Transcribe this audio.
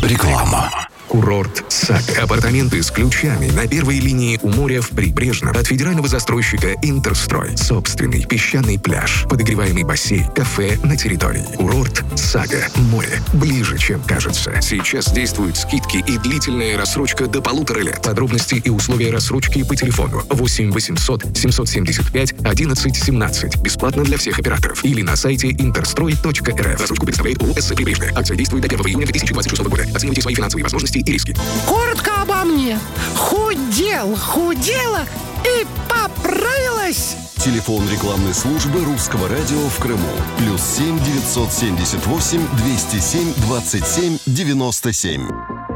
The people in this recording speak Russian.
Реклама. Курорт «Сага». Апартаменты с ключами на первой линии у моря в Прибрежном от федерального застройщика «Интерстрой». Собственный песчаный пляж, подогреваемый бассейн, кафе на территории. Курорт «Сага». Море ближе, чем кажется. Сейчас действуют скидки и длительная рассрочка до 1,5 лет. Подробности и условия рассрочки по телефону 8 800 775 11 17. Бесплатно для всех операторов. Или на сайте interstroy.rf. Рассрочку представляет ООО «СС Прибрежная». Акция действует до 1 июня 2026 года. Оценивайте свои финансовые возможности и риски. Коротко обо мне. Худела и поправилась. Телефон рекламной службы Русского радио в Крыму. +7 978 207 27 97.